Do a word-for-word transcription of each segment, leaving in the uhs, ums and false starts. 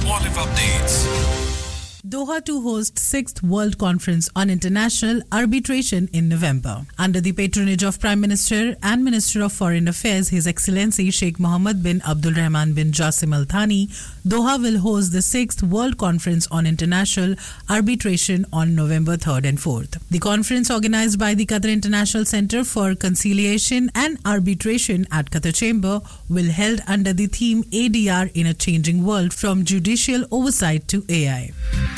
Olive Updates. Doha to host sixth World Conference on International Arbitration in November. Under the patronage of Prime Minister and Minister of Foreign Affairs, His Excellency Sheikh Mohammed bin Abdul Rahman bin Jassim Al Thani, Doha will host the sixth World Conference on International Arbitration on November third and fourth. The conference, organized by the Qatar International Center for Conciliation and Arbitration at Qatar Chamber, will held under the theme A D R in a Changing World, from Judicial Oversight to A I.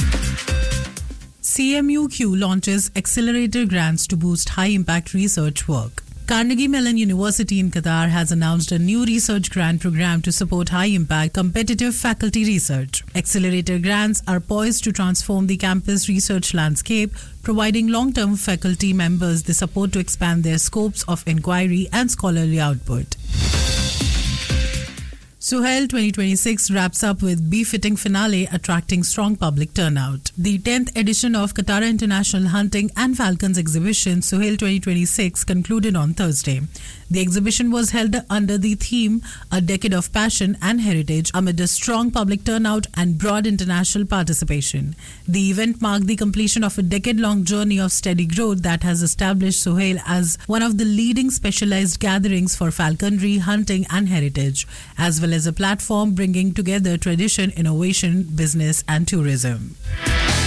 C M U Q launches accelerator grants to boost high-impact research work. Carnegie Mellon University in Qatar has announced a new research grant program to support high-impact competitive faculty research. Accelerator grants are poised to transform the campus research landscape, providing long-term faculty members the support to expand their scopes of inquiry and scholarly output. Suhail twenty twenty-six wraps up with befitting finale, attracting strong public turnout. The tenth edition of Qatar International Hunting and Falcons exhibition, Suhail twenty twenty-six, concluded on Thursday. The exhibition was held under the theme A Decade of Passion and Heritage, amid a strong public turnout and broad international participation. The event marked the completion of a decade-long journey of steady growth that has established Suhail as one of the leading specialized gatherings for falconry, hunting and heritage, as well as a platform bringing together tradition, innovation, business and tourism.